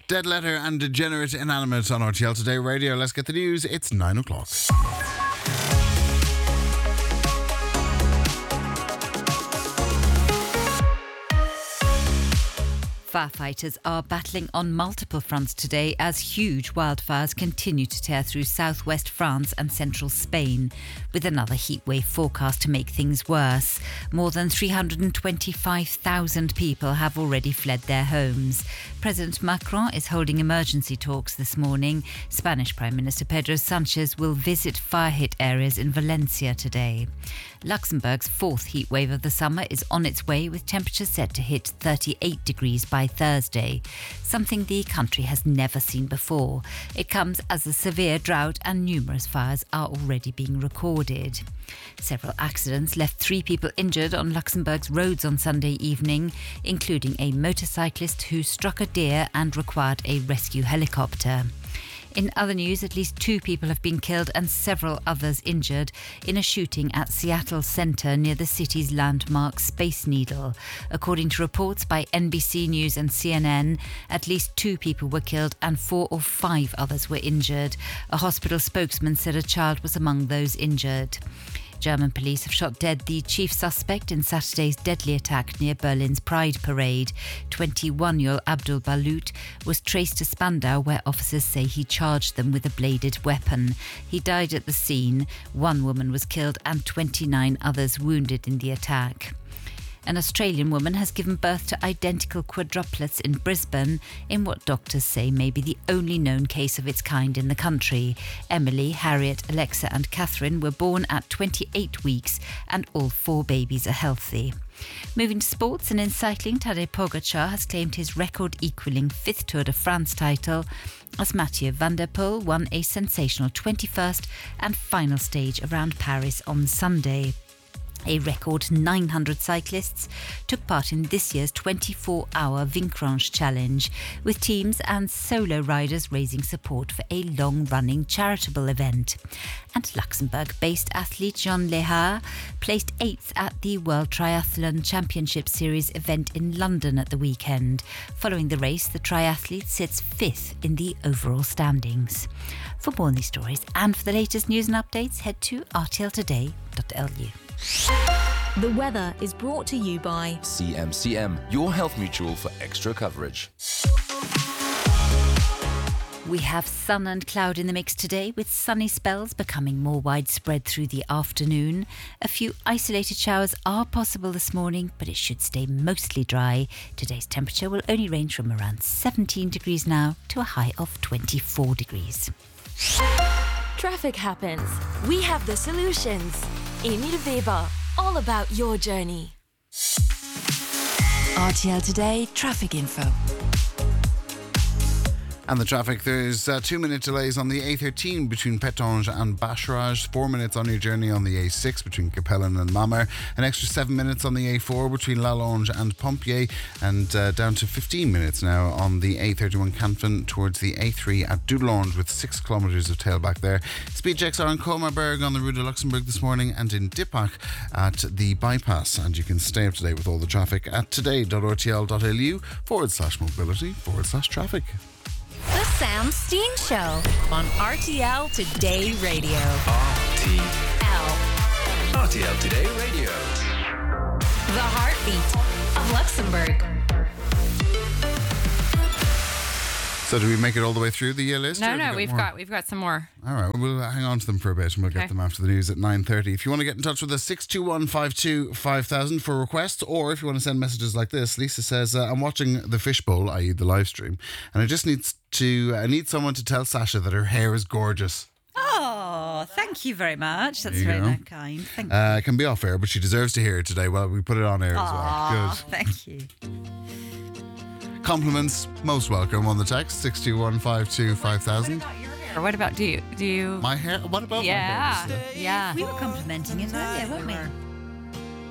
Dead Letter and Degenerate Inanimate on RTL Today Radio. Let's get the news. It's 9 o'clock. Firefighters are battling on multiple fronts today as huge wildfires continue to tear through southwest France and central Spain, with another heatwave forecast to make things worse. More than 325,000 people have already fled their homes. President Macron is holding emergency talks this morning. Spanish Prime Minister Pedro Sanchez will visit fire-hit areas in Valencia today. Luxembourg's fourth heatwave of the summer is on its way, with temperatures set to hit 38 degrees by Thursday, something the country has never seen before. It comes as a severe drought and numerous fires are already being recorded. Several accidents left 3 people injured on Luxembourg's roads on Sunday evening, including a motorcyclist who struck a deer and required a rescue helicopter. In other news, at least 2 people have been killed and several others injured in a shooting at Seattle Center near the city's landmark Space Needle. According to reports by NBC News and CNN, at least 2 people were killed and 4 or 5 others were injured. A hospital spokesman said a child was among those injured. German police have shot dead the chief suspect in Saturday's deadly attack near Berlin's Pride Parade. 21-year-old Abdul Balut was traced to Spandau, where officers say he charged them with a bladed weapon. He died at the scene. 1 woman was killed and 29 others wounded in the attack. An Australian woman has given birth to identical quadruplets in Brisbane in what doctors say may be the only known case of its kind in the country. Emily, Harriet, Alexa and Catherine were born at 28 weeks and all 4 babies are healthy. Moving to sports, and in cycling, Tadej Pogacar has claimed his record-equalling 5th Tour de France title as Mathieu van der Poel won a sensational 21st and final stage around Paris on Sunday. A record 900 cyclists took part in this year's 24-hour Vincranche Challenge, with teams and solo riders raising support for a long-running charitable event. And Luxembourg-based athlete Jean Lehar placed 8th at the World Triathlon Championship Series event in London at the weekend. Following the race, the triathlete sits 5th in the overall standings. For more on these stories and for the latest news and updates, head to rtltoday.lu. The weather is brought to you by CMCM, your health mutual for extra coverage. We have sun and cloud in the mix today, with sunny spells becoming more widespread through the afternoon. A few isolated showers are possible this morning, but it should stay mostly dry. Today's temperature will only range from around 17 degrees now to a high of 24 degrees. Traffic happens. We have the solutions. Emil Weber, all about your journey. RTL Today Traffic Info. And the traffic, there's 2-minute delays on the A13 between Pétange and Bacharach, 4 minutes on your journey on the A6 between Capellen and Mammer, an extra 7 minutes on the A4 between Lalonge and Pompier, and down to 15 minutes now on the A31 Canfin towards the A3 at Dudelange, with 6 kilometres of tailback there. Speed checks are in Comarberg on the Rue de Luxembourg this morning and in Dippach at the bypass, and you can stay up to date with all the traffic at today.rtl.lu/mobility/traffic. The Sam Steen Show on RTL Today Radio. RTL Today Radio. The heartbeat of Luxembourg. So do we make it all the way through the list? No, we've got some more. All right, we'll hang on to them for a bit and we'll get them after the news at 9:30. If you want to get in touch with us, 621525000 for requests, or if you want to send messages like this. Lisa says, I'm watching the Fishbowl, i.e. the live stream, and I need someone to tell Sasha that her hair is gorgeous. Oh, thank you very much. That's very kind. Thank you. It can be off air, but she deserves to hear it today. Well, we put it on air as well. Good. Thank you. Compliments, most welcome on the text, 621525000. Or what about do you? My hair? What about my hair? Yeah. We were complimenting it earlier, weren't we?